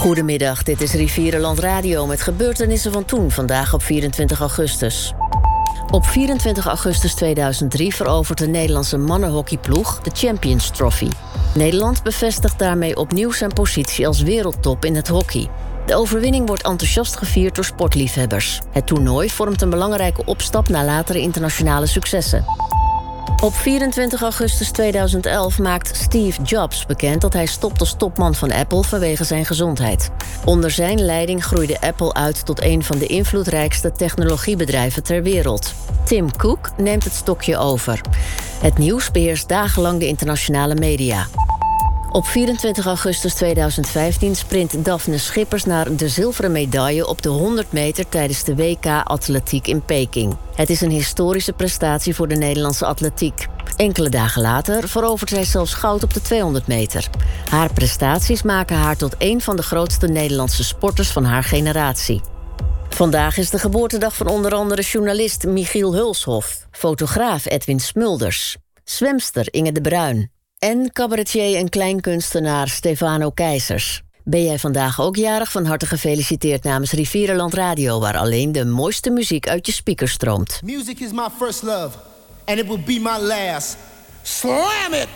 Goedemiddag, dit is Rivierenland Radio met gebeurtenissen van toen, vandaag op 24 augustus. Op 24 augustus 2003 verovert de Nederlandse mannenhockeyploeg de Champions Trophy. Nederland bevestigt daarmee opnieuw zijn positie als wereldtop in het hockey. De overwinning wordt enthousiast gevierd door sportliefhebbers. Het toernooi vormt een belangrijke opstap naar latere internationale successen. Op 24 augustus 2011 maakt Steve Jobs bekend dat hij stopt als topman van Apple vanwege zijn gezondheid. Onder zijn leiding groeide Apple uit tot een van de invloedrijkste technologiebedrijven ter wereld. Tim Cook neemt het stokje over. Het nieuws beheerst dagenlang de internationale media. Op 24 augustus 2015 sprint Daphne Schippers naar de zilveren medaille op de 100 meter tijdens de WK Atletiek in Peking. Het is een historische prestatie voor de Nederlandse atletiek. Enkele dagen later verovert zij zelfs goud op de 200 meter. Haar prestaties maken haar tot een van de grootste Nederlandse sporters van haar generatie. Vandaag is de geboortedag van onder andere journalist Michiel Hulshof, fotograaf Edwin Smulders, zwemster Inge de Bruin en cabaretier en kleinkunstenaar Stefano Keizers. Ben jij vandaag ook jarig? Van harte gefeliciteerd namens Rivierenland Radio, waar alleen de mooiste muziek uit je speakers stroomt. Music is my first love, and it will be my last. Slam it!